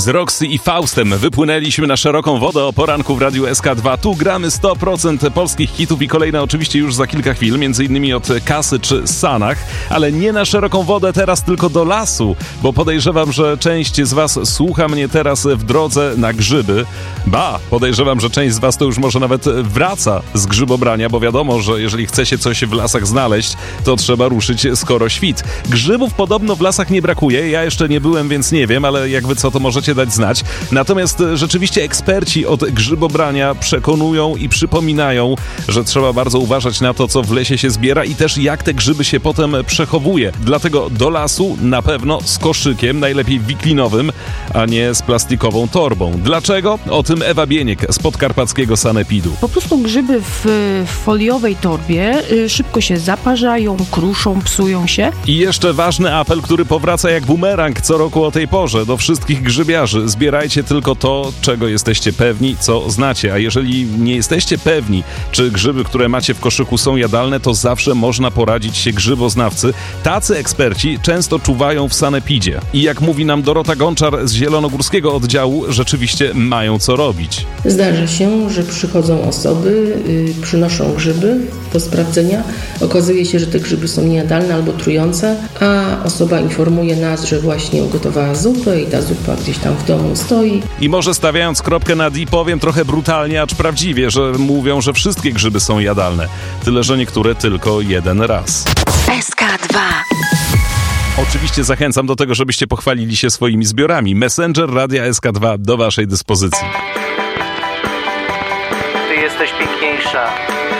Z Roxy i Faustem wypłynęliśmy na szeroką wodę o poranku w Radiu SK2. Tu gramy 100% polskich hitów i kolejne oczywiście już za kilka chwil, między innymi od Kasy czy Sanach, ale nie na szeroką wodę teraz, tylko do lasu, bo podejrzewam, że część z was słucha mnie teraz w drodze na grzyby. Podejrzewam, że część z was to już może nawet wraca z grzybobrania, bo wiadomo, że jeżeli chce się coś w lasach znaleźć, to trzeba ruszyć skoro świt. Grzybów podobno w lasach nie brakuje, ja jeszcze nie byłem, więc nie wiem, ale jakby co, to możecie dać znać. Natomiast rzeczywiście eksperci od grzybobrania przekonują i przypominają, że trzeba bardzo uważać na to, co w lesie się zbiera i też jak te grzyby się potem przechowuje. Dlatego do lasu na pewno z koszykiem, najlepiej wiklinowym, a nie z plastikową torbą. Dlaczego? O tym Ewa Bieniek z podkarpackiego sanepidu. Po prostu grzyby w foliowej torbie szybko się zaparzają, kruszą, psują się. I jeszcze ważny apel, który powraca jak bumerang co roku o tej porze do wszystkich grzybiarzy. Zbierajcie tylko to, czego jesteście pewni, co znacie. A jeżeli nie jesteście pewni, czy grzyby, które macie w koszyku są jadalne, to zawsze można poradzić się grzyboznawcy. Tacy eksperci często czuwają w sanepidzie. I jak mówi nam Dorota Gonczar z zielonogórskiego oddziału, rzeczywiście mają co robić. Zdarza się, że przychodzą osoby, przynoszą grzyby do sprawdzenia. Okazuje się, że te grzyby są niejadalne albo trujące, a osoba informuje nas, że właśnie ugotowała zupę i ta zupa gdzieś tam w domu stoi. I może stawiając kropkę nad i powiem trochę brutalnie, acz prawdziwie, że mówią, że wszystkie grzyby są jadalne. Tyle, że niektóre tylko jeden raz. SK2. Oczywiście zachęcam do tego, żebyście pochwalili się swoimi zbiorami. Messenger Radia SK2 do waszej dyspozycji. Ty jesteś piękniejsza